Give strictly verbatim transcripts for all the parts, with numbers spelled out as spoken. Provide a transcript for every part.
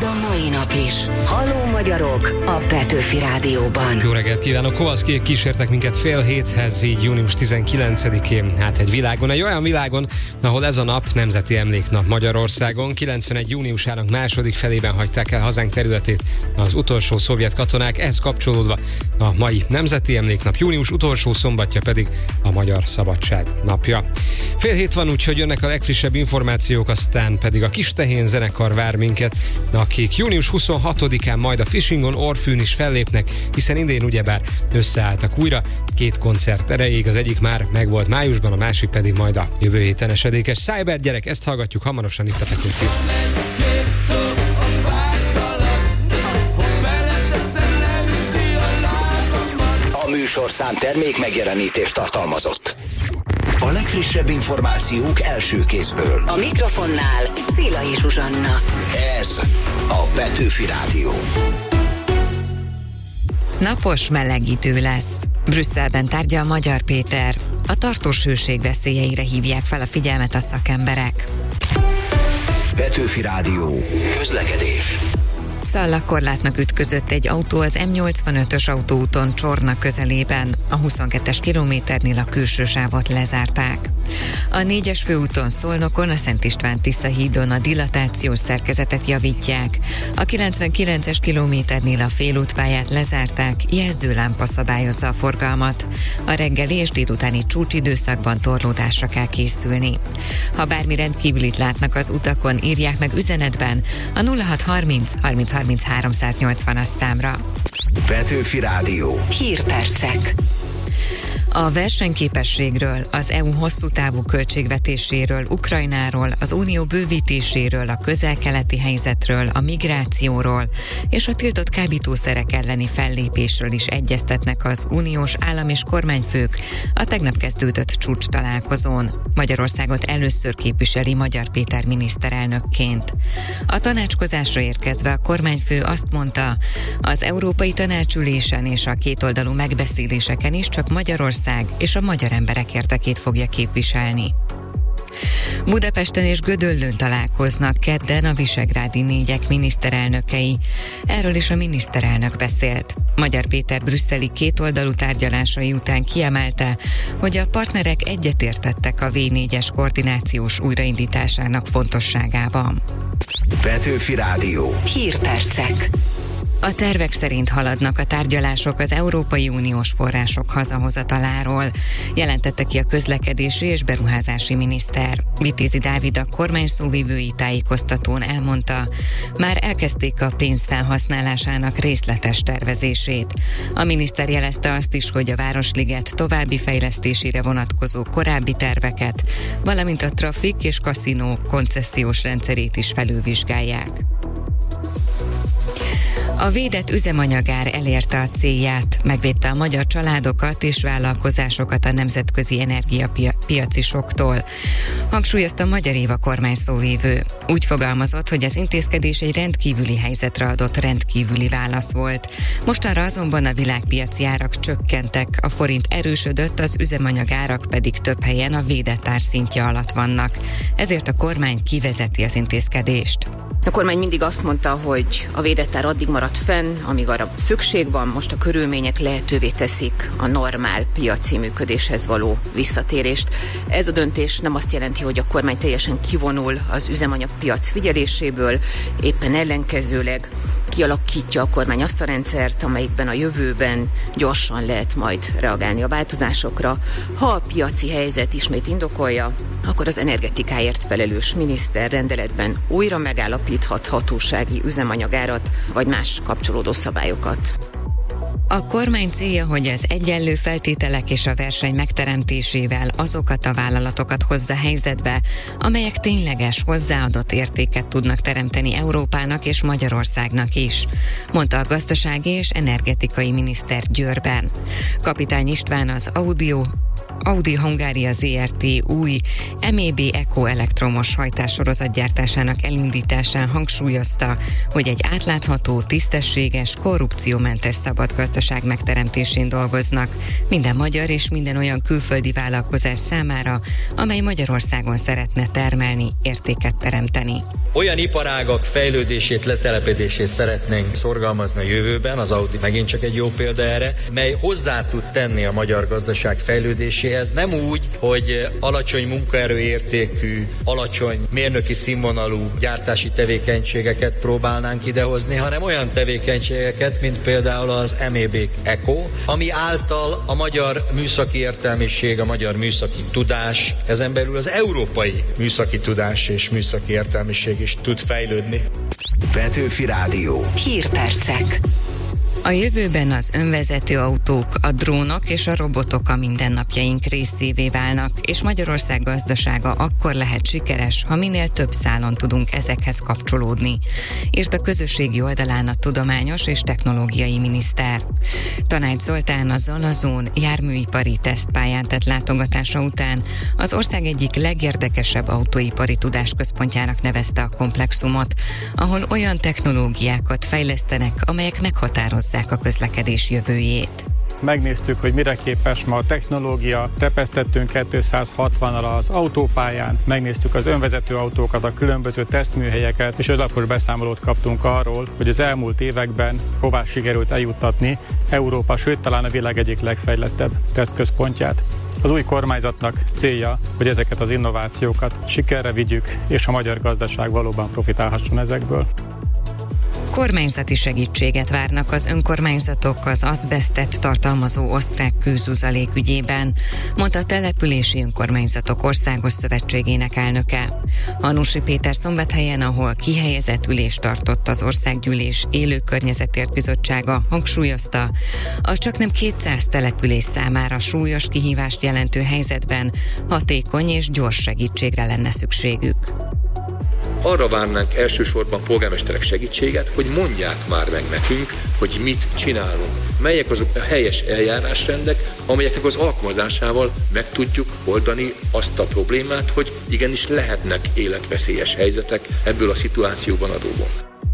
veled a mai nap is. Halló magyarok a Petőfi Rádióban. Jó reggelt kívánok! Kovaszkiék kísértek minket fél héthez, így június tizenkilencedikén. Hát egy világon, egy olyan világon, ahol ez a nap nemzeti emléknap Magyarországon. kilencvenegy júniusának második felében hagyták el hazánk területét az utolsó szovjet katonák, ehhez kapcsolódva a mai nemzeti emléknap, június utolsó szombatja pedig a Magyar Szabadság napja. Fél hét van, úgyhogy jönnek a legfrissebb információk, aztán pedig a Kis Tehén zenekar vár minket, akik június huszonhatodikán majd a Fishing on Orfűn is fellépnek, hiszen idén ugyebár összeálltak újra. Két koncert erejéig, az egyik már megvolt májusban, a másik pedig majd a jövő héten esedékes. Cyber gyerek, ezt hallgatjuk hamarosan itt a Petőfi. A műsorszám termék megjelenítést tartalmazott. A legfrissebb információk első kézből. A mikrofonnál Szilai Zsuzsanna. Ez a Petőfi Rádió. Napos, melegítő lesz. Brüsszelben tárgyal Magyar Péter. A tartós hőség veszélyeire hívják fel a figyelmet a szakemberek. Petőfi Rádió. Közlekedés. Szalagkorlátnak ütközött egy autó az M nyolcvanötös autóúton Csorna közelében. A huszonkettes kilométernél a külső sávot lezárták. A négyes főúton Szolnokon, a Szent István-Tisza hídon a dilatációs szerkezetet javítják. A kilencvenkilences kilométernél a félútpályát lezárták, jelzőlámpa szabályozza a forgalmat. A reggeli és délutáni csúcsidőszakban torlódásra kell készülni. Ha bármi rendkívülit látnak az utakon, írják meg üzenetben a nulla hat harminc harminc harminc háromszáznyolcvanas számra. Petőfi Rádió. Hírpercek. A versenyképességről, az é u hosszú távú költségvetéséről, Ukrajnáról, az unió bővítéséről, a közel-keleti helyzetről, a migrációról és a tiltott kábítószerek elleni fellépésről is egyeztetnek az uniós állam- és kormányfők a tegnap kezdődött csúcs találkozón. Magyarországot először képviseli Magyar Péter miniszterelnökként. A tanácskozásra érkezve a kormányfő azt mondta, az Európai Tanácsülésen és a kétoldalú megbeszéléseken is csak Magyarország és a magyar emberek érdekét fogja képviselni. Budapesten és Gödöllőn találkoznak kedden a visegrádi négyek miniszterelnökei. Erről is a miniszterelnök beszélt. Magyar Péter brüsszeli kétoldalú tárgyalásai után kiemelte, hogy a partnerek egyetértettek a vé négyes koordinációs újraindításának fontosságában. Petőfi Rádió. Hírpercek. A tervek szerint haladnak a tárgyalások az Európai Uniós források hazahozataláról, jelentette ki a közlekedési és beruházási miniszter. Vitézi Dávid a kormány szóvivői tájékoztatón elmondta, már elkezdték a pénz felhasználásának részletes tervezését. A miniszter jelezte azt is, hogy a Városliget további fejlesztésére vonatkozó korábbi terveket, valamint a trafik és kaszinó koncesziós rendszerét is felülvizsgálják. A védett üzemanyagár elérte a célját, megvédte a magyar családokat és vállalkozásokat a nemzetközi energiapiaci soktól. Hangsúlyozta Magyar Éva kormányszóvivő. Úgy fogalmazott, hogy az intézkedés egy rendkívüli helyzetre adott rendkívüli válasz volt. Mostanra azonban a világpiaci árak csökkentek, a forint erősödött, az üzemanyagárak pedig több helyen a védett ár szintje alatt vannak. Ezért a kormány kivezeti az intézkedést. A kormány mindig azt mondta, hogy a védett ár addig marad fenn, amíg arra szükség van, most a körülmények lehetővé teszik a normál piaci működéshez való visszatérést. Ez a döntés nem azt jelenti, hogy a kormány teljesen kivonul az üzemanyagpiac figyeléséből, éppen ellenkezőleg kialakítja a kormány azt a rendszert, amelyikben a jövőben gyorsan lehet majd reagálni a változásokra. Ha a piaci helyzet ismét indokolja, akkor az energetikáért felelős miniszter rendeletben újra megállapíthat hatósági üzemanyagárat, vagy más kapcsolódó szabályokat. A kormány célja, hogy az egyenlő feltételek és a verseny megteremtésével azokat a vállalatokat hozza helyzetbe, amelyek tényleges hozzáadott értéket tudnak teremteni Európának és Magyarországnak is, mondta a gazdasági és energetikai miniszter Győrben. Kapitány István az Audio Audi Hungária zé er té új em é bé Eco elektromos hajtássorozat gyártásának elindításán hangsúlyozta, hogy egy átlátható, tisztességes, korrupciómentes szabad gazdaság megteremtésén dolgoznak minden magyar és minden olyan külföldi vállalkozás számára, amely Magyarországon szeretne termelni, értéket teremteni. Olyan iparágak fejlődését, letelepedését szeretnénk szorgalmazni a jövőben, az Audi megint csak egy jó példa erre, mely hozzá tud tenni a magyar gazdaság fejlődéséhez, nem úgy, hogy alacsony munkaerőértékű, alacsony mérnöki színvonalú gyártási tevékenységeket próbálnánk idehozni, hanem olyan tevékenységeket, mint például az em é bé Eco, ami által a magyar műszaki értelmiség, a magyar műszaki tudás, ezen belül az európai műszaki tudás és műszaki értelmiség is tud fejlődni. Petőfi Rádió. Hírpercek. A jövőben az önvezető autók, a drónok és a robotok a mindennapjaink részévé válnak, és Magyarország gazdasága akkor lehet sikeres, ha minél több szálon tudunk ezekhez kapcsolódni, írt a közösségi oldalán a tudományos és technológiai miniszter. Tanács Zoltán a Zalazón járműipari tesztpályán tett látogatása után az ország egyik legérdekesebb autóipari tudásközpontjának nevezte a komplexumot, ahol olyan technológiákat fejlesztenek, amelyek meghatározzák a közlekedés jövőjét. Megnéztük, hogy mire képes ma a technológia, tepesztettünk kétszázhatvannal az autópályán, megnéztük az önvezető autókat, a különböző tesztműhelyeket, és ötlapos beszámolót kaptunk arról, hogy az elmúlt években hová sikerült eljuttatni Európa, sőt talán a világ egyik legfejlettebb tesztközpontját. Az új kormányzatnak célja, hogy ezeket az innovációkat sikerre vigyük, és a magyar gazdaság valóban profitálhasson ezekből. Kormányzati segítséget várnak az önkormányzatok az azbesztet tartalmazó osztrák kőzuzalék ügyében, mondta a Települési Önkormányzatok Országos Szövetségének elnöke. Hanusi Péter Szombathelyen, ahol kihelyezett ülést tartott az Országgyűlés Élő Környezetért Bizottsága, hangsúlyozta, a csaknem kétszáz település számára súlyos kihívást jelentő helyzetben hatékony és gyors segítségre lenne szükségük. Arra várnánk elsősorban polgármesterek segítséget, hogy mondják már meg nekünk, hogy mit csinálunk. Melyek azok a helyes eljárásrendek, amelyeknek az alkalmazásával meg tudjuk oldani azt a problémát, hogy igenis lehetnek életveszélyes helyzetek ebből a szituációban adódóan.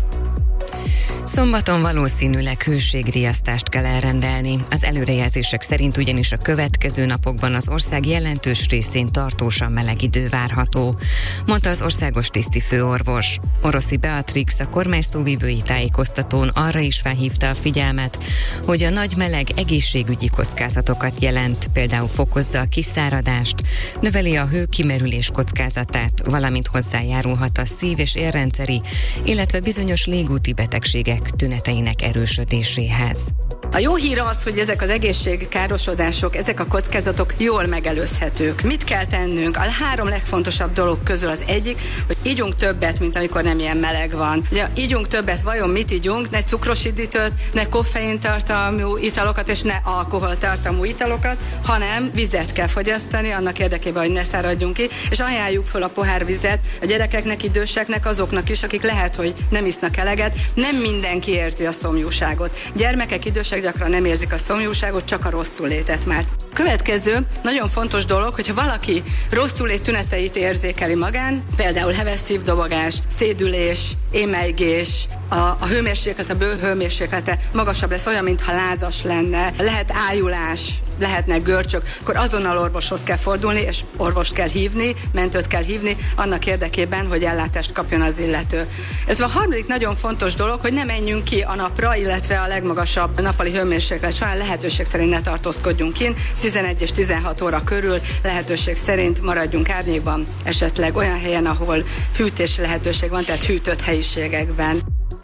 Szombaton valószínűleg hőségriasztást kell elrendelni. Az előrejelzések szerint ugyanis a következő napokban az ország jelentős részén tartósan meleg idő várható, mondta az országos tisztifőorvos. Oroszi Beatrix, a kormány szóvivői tájékoztatón arra is felhívta a figyelmet, hogy a nagy meleg egészségügyi kockázatokat jelent, például fokozza a kiszáradást, növeli a hőkimerülés kockázatát, valamint hozzájárulhat a szív- és érrendszeri, illetve bizonyos légúti betegségek tüneteinek erősödéséhez. A jó hír az, hogy ezek az egészségkárosodások, ezek a kockázatok jól megelőzhetők. Mit kell tennünk? A három legfontosabb dolog közül az egyik, hogy ígyunk többet, mint amikor nem ilyen meleg van. Ugye ígyunk többet, vajon mit ígyunk? Ne cukros üdítőt, ne koffeintartalmú italokat és ne alkoholtartalmú italokat, hanem vizet kell fogyasztani annak érdekében, hogy ne száradjunk ki, és ajánljuk fel a pohár vizet a gyerekeknek, időseknek, azoknak is, akik lehet, hogy nem isznak eleget. Nem mindenki érzi a szomjúságot. Gyermekek, idősek gyakran nem érzik a szomjúságot, csak a rosszul létet már. Következő, nagyon fontos dolog, hogyha valaki rosszul lét tüneteit érzékeli magán, például heves szívdobogás, szédülés, émelygés, a, a hőmérséklet, a bőr hőmérséklete magasabb lesz, olyan, mintha lázas lenne, lehet ájulás, lehetnek görcsök, akkor azonnal orvoshoz kell fordulni, és orvost kell hívni, mentőt kell hívni, annak érdekében, hogy ellátást kapjon az illető. Ez a harmadik nagyon fontos dolog, hogy ne menjünk ki a napra, illetve a legmagasabb nappali hőmérséklet során lehetőség szerint ne tartózkodjunk kint, tizenegy és tizenhat óra körül lehetőség szerint maradjunk árnyékban, esetleg olyan helyen, ahol hűtési lehetőség van, tehát hűtött helyiségekben.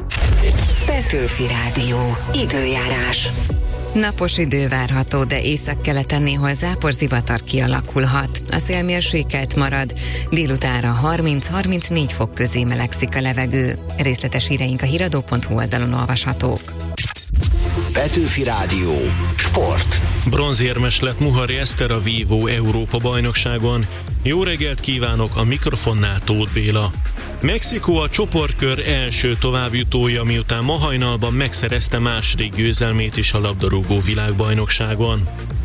Petőfi Rádió. Időjárás. Napos idő várható, de északkeleten néhol záporzivatar kialakulhat. A szél mérsékelt marad, délutánra harminc-harmincnégy fok közé melegszik a levegő. Részletes híreink a híradó pont hu oldalon olvashatók. Petőfi Rádió. Sport. Bronzérmes lett Muhari Eszter a Vívó Európa-bajnokságon. Jó reggelt kívánok, a mikrofonnál Tóth Béla. Mexikó a csoportkör első továbbjutója, miután ma hajnalban megszerezte második győzelmét is a labdarúgó világbajnokságon.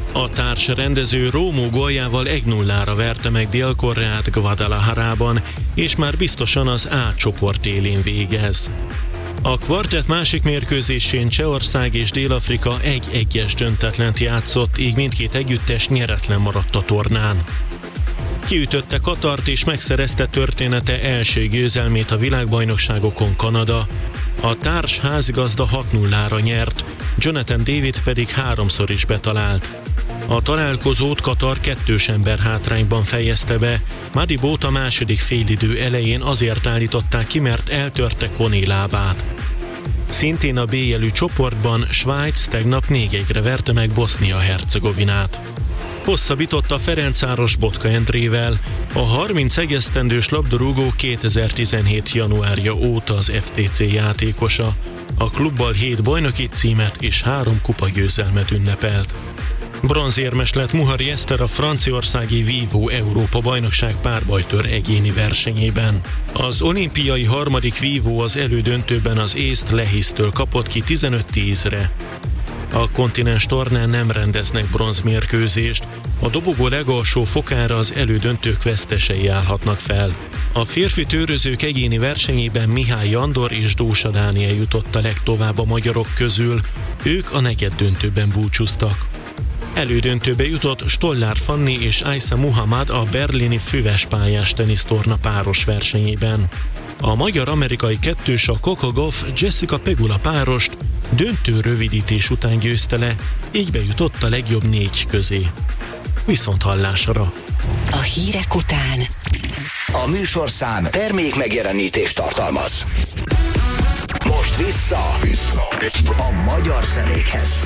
A társ rendező Rómó góljával egy nullára verte meg Dél-Koreát Guadalajarában, és már biztosan az A csoport élén végez. A kvartett másik mérkőzésén Csehország és Dél-Afrika egy-egyes döntetlent játszott, így mindkét együttes nyeretlen maradt a tornán. Kiütötte Katart és megszerezte története első győzelmét a világbajnokságokon Kanada. A társ házigazda hat nullára nyert, Jonathan David pedig háromszor is betalált. A találkozót Katar kettős ember hátrányban fejezte be, Madibót a második félidő elején azért állították ki, mert eltörte Koné lábát. Szintén a B jelű csoportban Svájc tegnap négy egyre verte meg Bosznia-Hercegovinát. Hosszabbította Ferencváros Botka Endrével, a harminc esztendős labdarúgó kétezer-tizenhét januárja óta az ef té cé játékosa. A klubbal hét bajnoki címet és három kupagyőzelmet ünnepelt. Bronzérmes lett Muhari Eszter a franciaországi Vívó Európa-bajnokság párbajtőr egyéni versenyében. Az olimpiai harmadik vívó az elődöntőben az észt Lehisztől kapott ki tizenöt tízre. A kontinens tornán nem rendeznek bronzmérkőzést, a dobogó legalsó fokára az elődöntők vesztesei állhatnak fel. A férfi tőrözők egyéni versenyében Mihály Andor és Dósa Dániel jutott a legtovább a magyarok közül, ők a negyeddöntőben búcsúztak. Elődöntőbe jutott Stollár Fanni és Aisha Muhammad a berlini füvespályás tenisztorna páros versenyében. A magyar-amerikai kettős a Coco Gauff Jessica Pegula párost döntő rövidítés után győzte le, így bejutott a legjobb négy közé. Viszont hallásra! A hírek után a műsorszám termék megjelenítést tartalmaz. Most vissza, vissza. a magyar zenékhez.